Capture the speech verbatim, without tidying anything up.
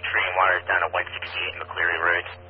tree and wires down at one sixty-eight McCleary Road.